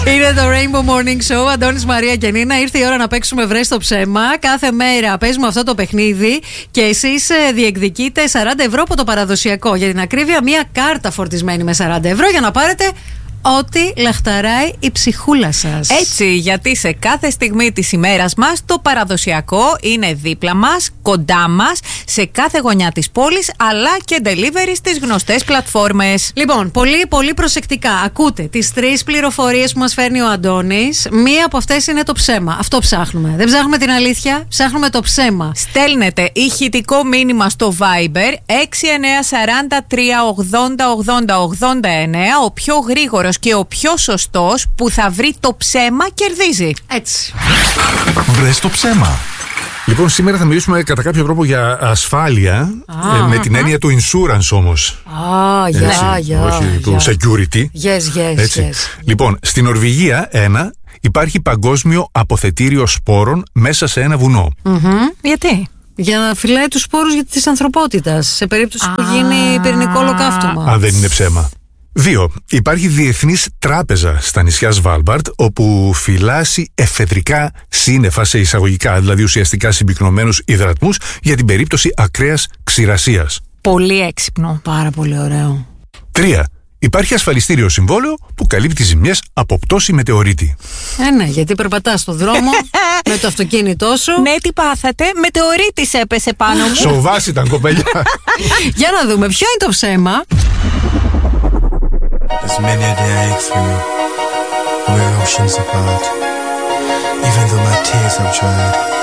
Είναι το Rainbow Morning Show. Αντώνης, Μαρία και Νίνα. Ήρθε η ώρα να παίξουμε βρες το ψέμα. Κάθε μέρα παίζουμε αυτό το παιχνίδι και εσείς διεκδικείτε 40 ευρώ από το παραδοσιακό. Για την ακρίβεια, μία κάρτα φορτισμένη με 40 ευρώ για να πάρετε ό,τι λαχταράει η ψυχούλα σας. Έτσι, γιατί σε κάθε στιγμή της ημέρας μας το παραδοσιακό είναι δίπλα μας, κοντά μας, σε κάθε γωνιά της πόλης, αλλά και delivery στις γνωστές πλατφόρμες. Λοιπόν, πολύ πολύ προσεκτικά. Ακούτε τις 3 πληροφορίες που μας φέρνει ο Αντώνης. Μία από αυτές είναι το ψέμα. Αυτό ψάχνουμε. Δεν ψάχνουμε την αλήθεια, ψάχνουμε το ψέμα. Στέλνετε ηχητικό μήνυμα στο Viber 6943808089. Ο πιο γρήγορος και ο πιο σωστός που θα βρει το ψέμα κερδίζει. Έτσι. Βρες το ψέμα. Λοιπόν, σήμερα θα μιλήσουμε κατά κάποιο τρόπο για ασφάλεια, με την έννοια του insurance όμως. Όχι του security. Yes. Λοιπόν, στην Νορβηγία υπάρχει παγκόσμιο αποθετήριο σπόρων μέσα σε ένα βουνό. Γιατί? Για να φυλάει τους σπόρους της ανθρωπότητας σε περίπτωση που γίνει πυρηνικό ολοκαύτωμα. Αν δεν είναι ψέμα. 2. Υπάρχει διεθνής τράπεζα στα νησιά Σβάλμπαρντ, όπου φυλάσσει εφεδρικά σύννεφα σε εισαγωγικά, δηλαδή ουσιαστικά συμπυκνωμένους υδρατμούς, για την περίπτωση ακραίας ξηρασίας. Πολύ έξυπνο. Πάρα πολύ ωραίο. 3. Υπάρχει ασφαλιστήριο συμβόλαιο που καλύπτει ζημιές από πτώση μετεωρίτη. Ναι, γιατί περπατάς στον δρόμο με το αυτοκίνητό σου. Ναι, τι πάθατε? Μετεωρίτης έπεσε πάνω μου. Σοβάς ήταν, κοπέλια. Για να δούμε, ποιο είναι το ψέμα. There's many a day I ache for you. We're oceans apart. Even though my tears have dried.